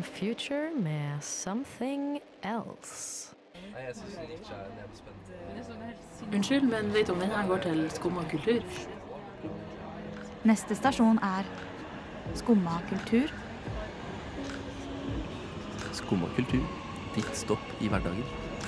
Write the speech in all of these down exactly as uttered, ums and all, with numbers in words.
Future med Something Else. Nei, jeg synes ikke det er det spennende. Unnskyld, men vet du om denne går til Skumma kultur? Neste stasjon er Skumma kultur. Skumma kultur, ditt stopp i hverdagen.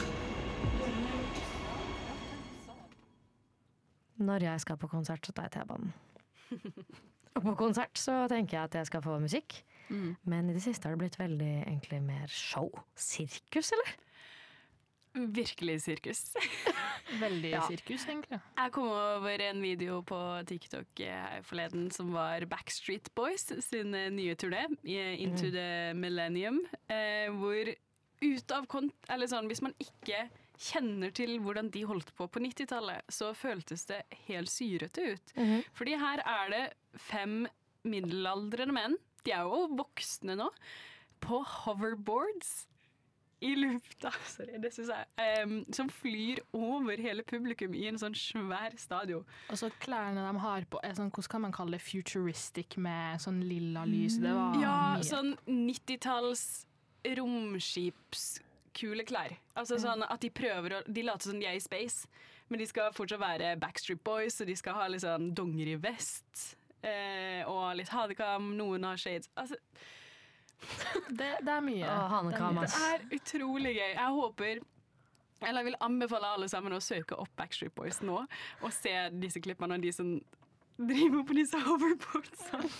Når jeg skal på konsert, så tar jeg T-banen. Og på konsert så tenker jeg at jeg skal få musikk. Mm. Men i det siste har det blitt veldig egentlig mer show. Sirkus, eller? Virkelig sirkus. Veldig Ja. sirkus, egentlig. Jeg kom over en video på TikTok her forleden som var Backstreet Boys sin eh, nye turné, eh, Into Mm. the Millennium, eh, hvor ut av kont... Eller sånn, hvis man ikke kjenner til hvordan de holdt på på nittitallet, så føltes det helt syrete ut. Mhm. Fordi her er det fem middelaldrende menn, de er jo voksne nå, på hoverboards i lufta, sorry, det synes jeg, em, som flyr over hele publikum i en sånn svær stadion. Og så klærne de har på er sånn, hvordan kan man kalle det, futuristic med sånn lilla lys. Det var Ja, mye. sånn nittitalls romskipskule klær. Altså sånn at de prøver å, de later som de er i space, men de skal fortsatt være Backstreet Boys, og de skal ha litt sånn dongerivest, eh, og litt hadekam, noen har shades. Altså, det, det er mye. Å, hanekam, Det er mye. ass. det er utrolig gøy. Jeg håper, eller jeg vil anbefale alle sammen å søke opp Backstreet Boys nå, og se disse klippene av de som driver på disse hoverboardsene.